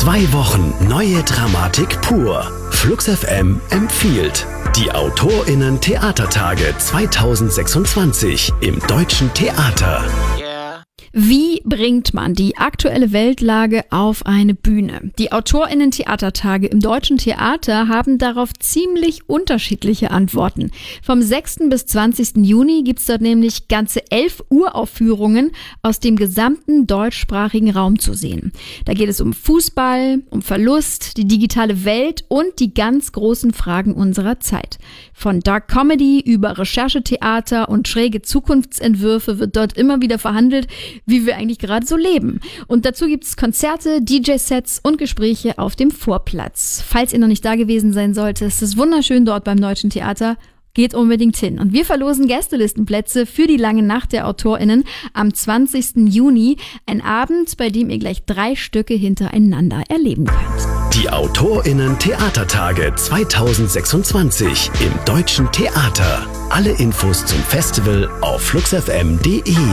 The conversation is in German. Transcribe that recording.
2 Wochen neue Dramatik pur. Flux FM empfiehlt die AutorInnen-Theatertage 2026 im Deutschen Theater. Wie bringt man die aktuelle Weltlage auf eine Bühne? Die AutorInnen-Theatertage im Deutschen Theater haben darauf ziemlich unterschiedliche Antworten. Vom 6. bis 20. Juni gibt's dort nämlich ganze 11 Uraufführungen aus dem gesamten deutschsprachigen Raum zu sehen. Da geht es um Fußball, um Verlust, die digitale Welt und die ganz großen Fragen unserer Zeit. Von Dark Comedy über Recherchetheater und schräge Zukunftsentwürfe wird dort immer wieder verhandelt, wie wir eigentlich gerade so leben. Und dazu gibt es Konzerte, DJ-Sets und Gespräche auf dem Vorplatz. Falls ihr noch nicht da gewesen sein solltet, es ist wunderschön dort beim Deutschen Theater. Geht unbedingt hin. Und wir verlosen Gästelistenplätze für die lange Nacht der AutorInnen am 20. Juni. Ein Abend, bei dem ihr gleich 3 Stücke hintereinander erleben könnt. Die AutorInnen-Theatertage 2026 im Deutschen Theater. Alle Infos zum Festival auf fluxfm.de.